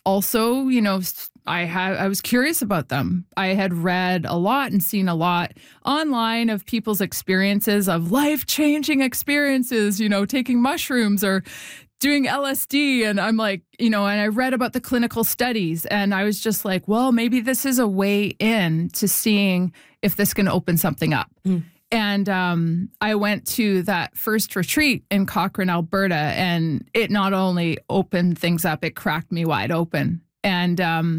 also, I was curious about them. I had read a lot and seen a lot online of people's experiences of life-changing experiences, taking mushrooms or doing LSD. And I'm like, and I read about the clinical studies, and I was just like, well, maybe this is a way in to seeing if this can open something up. And I went to that first retreat in Cochrane, Alberta, and it not only opened things up, it cracked me wide open. And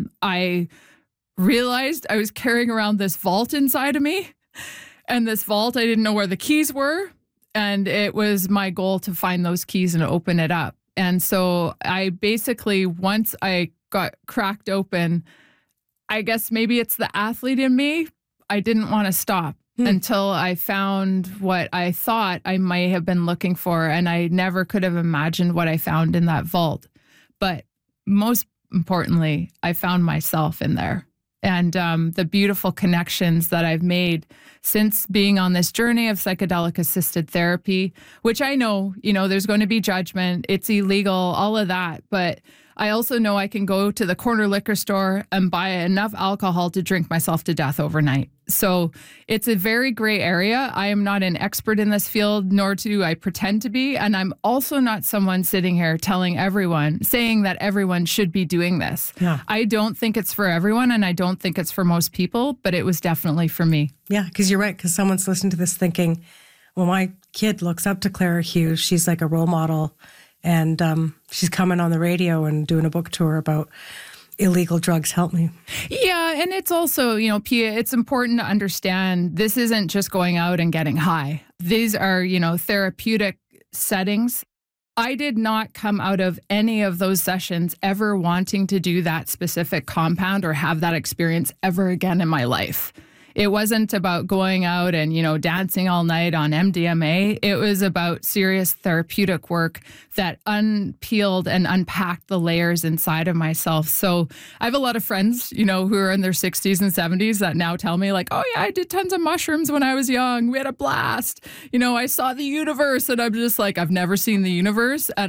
I realized I was carrying around this vault inside of me. And this vault, I didn't know where the keys were. And it was my goal to find those keys and open it up. And so I basically, once I got cracked open, I guess maybe it's the athlete in me, I didn't want to stop until I found what I thought I might have been looking for. And I never could have imagined what I found in that vault. But most importantly, I found myself in there. And the beautiful connections that I've made since being on this journey of psychedelic-assisted therapy, which I know, there's going to be judgment, it's illegal, all of that. But I also know I can go to the corner liquor store and buy enough alcohol to drink myself to death overnight. So it's a very gray area. I am not an expert in this field, nor do I pretend to be. And I'm also not someone sitting here saying that everyone should be doing this. Yeah. I don't think it's for everyone, and I don't think it's for most people, but it was definitely for me. Yeah, because you're right, because someone's listening to this thinking, well, my kid looks up to Clara Hughes. She's like a role model. And she's coming on the radio and doing a book tour about illegal drugs. Help me. Yeah. And it's also, Pia, it's important to understand this isn't just going out and getting high. These are, therapeutic settings. I did not come out of any of those sessions ever wanting to do that specific compound or have that experience ever again in my life. It wasn't about going out and, dancing all night on MDMA. It was about serious therapeutic work that unpeeled and unpacked the layers inside of myself. So I have a lot of friends, who are in their 60s and 70s that now tell me like, oh yeah, I did tons of mushrooms when I was young. We had a blast. I saw the universe, and I'm just like, I've never seen the universe. And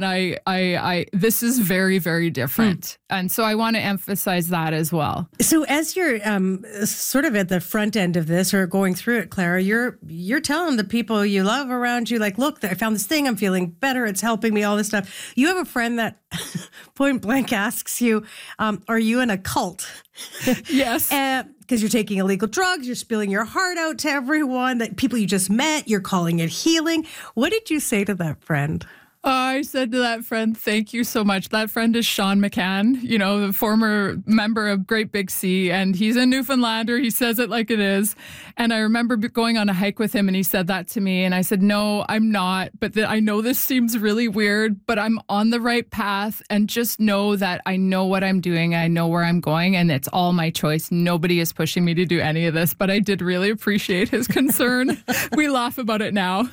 I this is very, very different. And so I want to emphasize that as well. So as you're sort of at the front end of this or going through it, Clara, you're telling the people you love around you, like, look, I found this thing, I'm feeling better, it's helping me, all this stuff. You have a friend that point blank asks you, are you in a cult? Yes. Because you're taking illegal drugs, you're spilling your heart out to everyone, that people you just met, you're calling it healing. What did you say to that friend? I said to that friend, thank you so much. That friend is Sean McCann, the former member of Great Big Sea, and he's a Newfoundlander. He says it like it is. And I remember going on a hike with him, and he said that to me. And I said, no, I'm not. But I know this seems really weird, but I'm on the right path. And just know that I know what I'm doing. I know where I'm going, and it's all my choice. Nobody is pushing me to do any of this, but I did really appreciate his concern. We laugh about it now.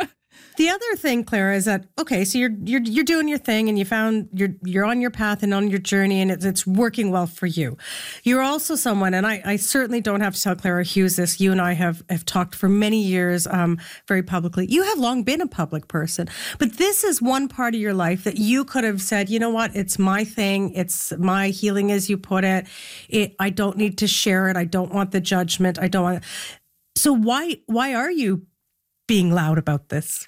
The other thing, Clara, is that, okay, so you're doing your thing, and you found you're on your path and on your journey, and it's working well for you. You're also someone, and I certainly don't have to tell Clara Hughes this. You and I have talked for many years, very publicly. You have long been a public person, but this is one part of your life that you could have said, you know what, it's my thing, it's my healing, as you put it. I don't need to share it. I don't want the judgment. I don't want. So why are you being loud about this?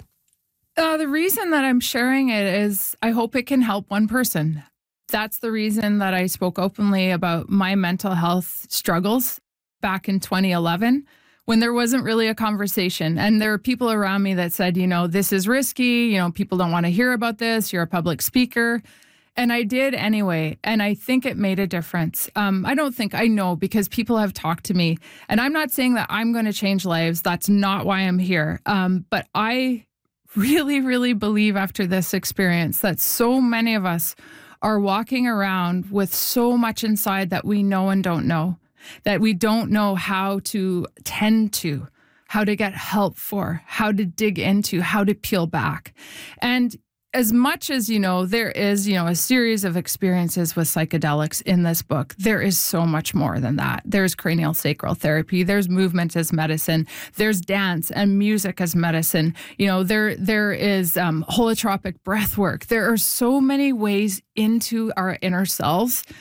The reason that I'm sharing it is I hope it can help one person. That's the reason that I spoke openly about my mental health struggles back in 2011, when there wasn't really a conversation. And there were people around me that said, this is risky. People don't want to hear about this. You're a public speaker. And I did anyway. And I think it made a difference. I know, because people have talked to me. And I'm not saying that I'm going to change lives. That's not why I'm here. But I really, really believe after this experience that so many of us are walking around with so much inside that we know and don't know, that we don't know how to tend to, how to get help for, how to dig into, how to peel back. And as much as, there is, a series of experiences with psychedelics in this book, there is so much more than that. There's cranial sacral therapy, there's movement as medicine, there's dance and music as medicine. There is holotropic breath work. There are so many ways into our inner selves